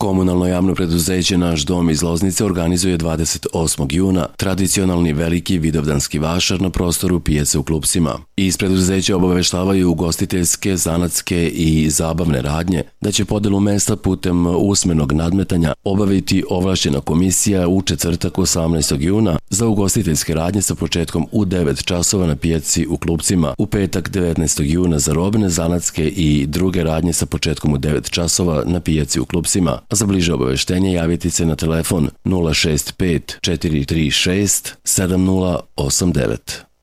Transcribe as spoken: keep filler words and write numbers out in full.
Komunalno javno preduzeće Naš dom iz Loznice organizuje dvadeset osmog juna tradicionalni veliki vidovdanski vašar na prostoru pijace u Klupcima. Iz preduzeća obaveštavaju ugostiteljske, zanatske i zabavne radnje da će podelu mesta putem usmenog nadmetanja obaviti ovlašćena komisija u četvrtak osamnaestog juna za ugostiteljske radnje sa početkom u devet časova na pijaci u Klupcima, u petak devetnaestog juna za robne, zanatske i druge radnje sa početkom u devet časova na pijaci u Klupcima. Za bliže obaveštenje javiti se na telefon nula šest pet četiri tri šest sedam nula osam devet.